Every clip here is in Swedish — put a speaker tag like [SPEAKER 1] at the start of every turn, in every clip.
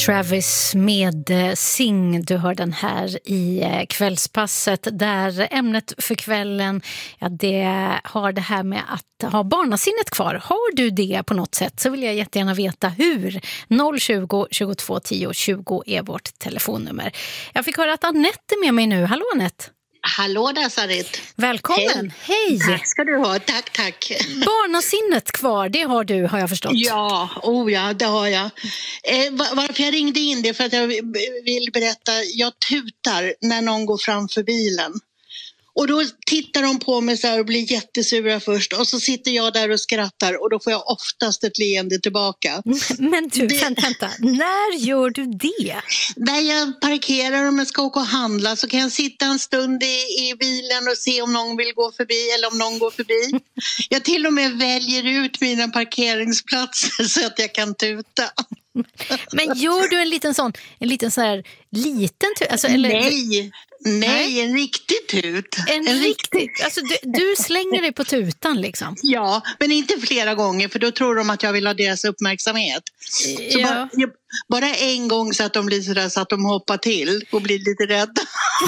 [SPEAKER 1] Travis med Sing. Du hör den här i kvällspasset där ämnet för kvällen, ja, det har det här med att ha barnasinnet kvar. Har du det på något sätt så vill jag jättegärna veta hur. 020 22 10 20 är vårt telefonnummer. Jag fick höra att Anette är med mig nu. Hallå Anette.
[SPEAKER 2] Hallå där Sarit.
[SPEAKER 1] Välkommen. Hej.
[SPEAKER 2] Tack ska du ha, tack.
[SPEAKER 1] Barnasinnet kvar, det har du, har jag förstått.
[SPEAKER 2] Ja, det har jag. Varför jag ringde in det för att jag vill berätta, jag tutar när någon går framför bilen. Och då tittar de på mig så här och blir jättesura först. Och så sitter jag där och skrattar och då får jag oftast ett leende tillbaka.
[SPEAKER 1] Men du, vänta. När gör du det?
[SPEAKER 2] När jag parkerar och jag ska åka och handla så kan jag sitta en stund i bilen och se om någon vill gå förbi eller om någon går förbi. Jag till och med väljer ut mina parkeringsplatser så att jag kan tuta.
[SPEAKER 1] Men gör du en liten så här liten tut? Alltså, eller...
[SPEAKER 2] Nej, en riktig tut.
[SPEAKER 1] En riktig? Alltså du slänger dig på tutan liksom?
[SPEAKER 2] Ja, men inte flera gånger för då tror de att jag vill ha deras uppmärksamhet. Så
[SPEAKER 1] ja.
[SPEAKER 2] bara en gång så att de blir sådär så att de hoppar till och blir lite rädda.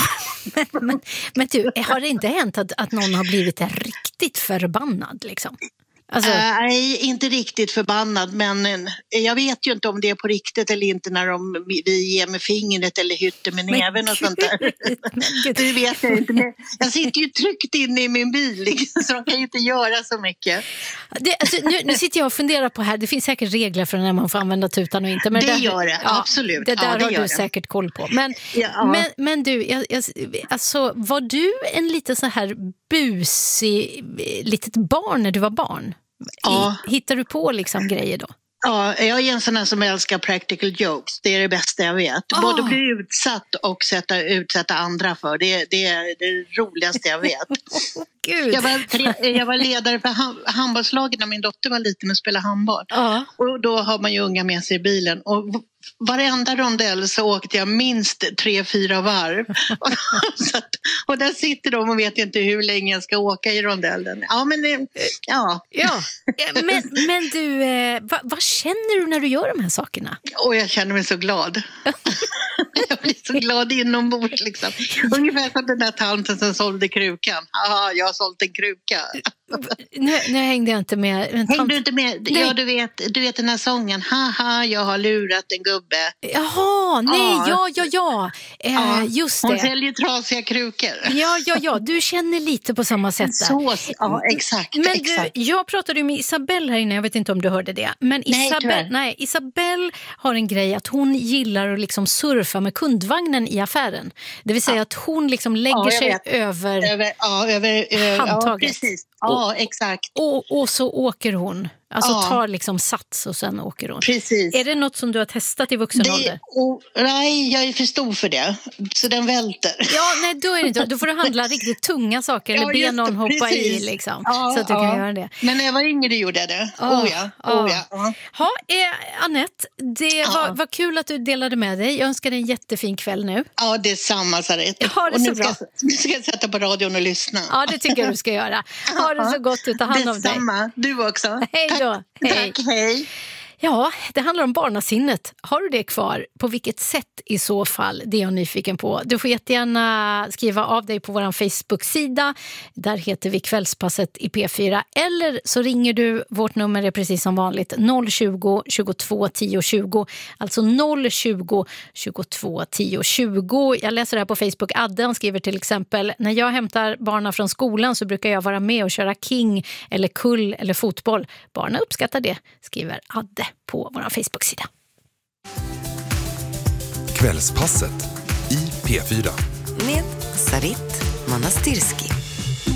[SPEAKER 1] men du, har det inte hänt att någon har blivit riktigt förbannad liksom? Alltså...
[SPEAKER 2] Nej, inte riktigt förbannad, men jag vet ju inte om det är på riktigt eller inte när vi ger med fingret eller hytter med näven och sånt där. Det vet jag inte. Men jag sitter ju tryckt inne i min bil liksom, så de kan ju inte göra så mycket.
[SPEAKER 1] Nu sitter jag och funderar på här, det finns säkert regler för när man får använda tutan och inte. Men
[SPEAKER 2] det gör det, absolut.
[SPEAKER 1] Det där har du säkert koll på. Men du, alltså, var du en lite så här busig litet barn när du var barn? Ja. Hittar du på liksom grejer då? Ja,
[SPEAKER 2] jag är en sån här som älskar practical jokes. Det är det bästa jag vet. Både bli utsatt och utsätta andra för. Det är det roligaste jag vet.
[SPEAKER 1] Gud.
[SPEAKER 2] Jag var ledare för handbollslaget när min dotter var liten och spelade handboll. Och då har man ju unga med sig i bilen. Och varenda rondell så åkte jag minst 3-4 varv. och där sitter de och vet inte hur länge jag ska åka i rondellen.
[SPEAKER 1] Men du, vad känner du när du gör de här sakerna?
[SPEAKER 2] Och jag känner mig så glad. Jag blir så glad inombords liksom. Ungefär som den där tanten som sålde krukan. Aha, jag har sålt en kruka.
[SPEAKER 1] Nu hängde jag inte med.
[SPEAKER 2] Hängde du inte med? Nej. Ja, du vet den här sången. Haha, jag har lurat en gubbe.
[SPEAKER 1] Jaha, nej, ja. Just det.
[SPEAKER 2] Hon säljer trasiga krukor.
[SPEAKER 1] Ja, du känner lite på samma sätt där.
[SPEAKER 2] Så, ja, exakt.
[SPEAKER 1] Men exakt. Jag pratade ju med Isabelle här inne, jag vet inte om du hörde det. Men Isabelle har en grej att hon gillar att liksom surfa med kundvagnen i affären. Det vill säga att hon liksom lägger sig över handtaget.
[SPEAKER 2] Ja, precis. Ja, exakt.
[SPEAKER 1] Och så åker hon. Alltså tar liksom sats och sen åker hon.
[SPEAKER 2] Precis.
[SPEAKER 1] Är det något som du har testat i vuxen ålder?
[SPEAKER 2] Nej, jag är för stor för det. Så den välter.
[SPEAKER 1] Ja, nej, då är det inte. Då får du handla riktigt tunga saker eller be någon hoppa i liksom. Så att du kan göra det.
[SPEAKER 2] Men när jag var yngre gjorde jag det.
[SPEAKER 1] Anette, det var kul att du delade med dig. Jag önskar dig en jättefin kväll nu.
[SPEAKER 2] Ja, det är samma, Sarit.
[SPEAKER 1] Ha det så bra.
[SPEAKER 2] Nu ska jag sätta på radion och lyssna.
[SPEAKER 1] Ja, det tycker jag du ska göra. Ha det så gott, ta hand om dig.
[SPEAKER 2] Detsamma, du också.
[SPEAKER 1] Hej då.
[SPEAKER 2] Tack, hej.
[SPEAKER 1] Ja, det handlar om barnasinnet. Har du det kvar? På vilket sätt i så fall? Det är jag nyfiken på. Du får jättegärna skriva av dig på vår Facebook-sida. Där heter vi Kvällspasset i P4. Eller så ringer du. Vårt nummer är precis som vanligt 020 22 10 20. Alltså 020 22 10 20. Jag läser det här på Facebook. Adden skriver till exempel: när jag hämtar barnen från skolan så brukar jag vara med och köra king eller kull eller fotboll. Barnen uppskattar det, skriver Adde på vår Facebook-sida.
[SPEAKER 3] Kvällspasset i P4
[SPEAKER 4] med Sarit Manastirski.